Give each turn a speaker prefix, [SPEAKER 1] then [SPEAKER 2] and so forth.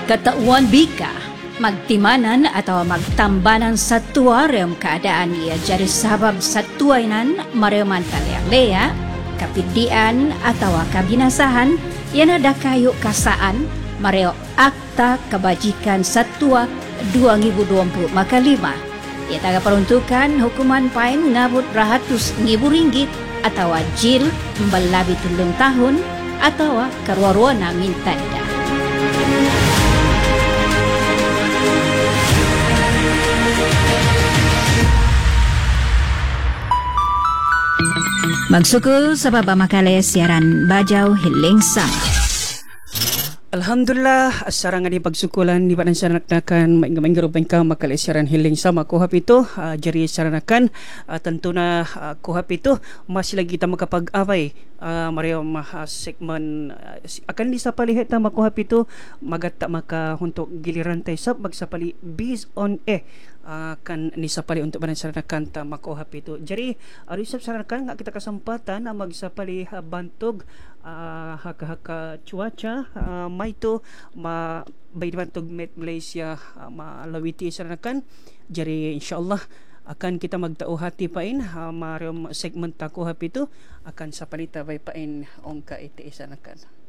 [SPEAKER 1] Katauan bika, magtimanan atau magtambanan sa tuarem keadaan ia jadi sabab sa tuainan mareman taliang kapidian atau kabinasahan yang ada kayu kasaan mareo akta kebajikan satua 2020 maka 5 ia taga peruntukan hukuman pain ngabut Rp100,000 atau jil membalabi 3 tahun atau karwaruana minta ida. Magsukul sa babamakale siaran Bajau Hiling Sama.
[SPEAKER 2] Alhamdulillah, sarang ni pagsukulan di badan saranakan maingga-maingga bengka makale siaran Hiling Sama kuhap itu jari saranakan tentu na kuhap itu masih lagi kita makapag-away Mario segmen akan disapali heta makuhap itu magata maka untuk giliran tayo sab magsapali based on kan nisapali untuk badan saranakan ta makuhap itu. Jadi risap saranakan nga kita kesempatan magsapali bantog haka-haka cuaca maito baitbantog met Malaysia malawiti saranakan. Jadi insyaallah akan kita magtao hati pain marom segment takuhap itu akan sa palita bay pain ong ka iti isanakan.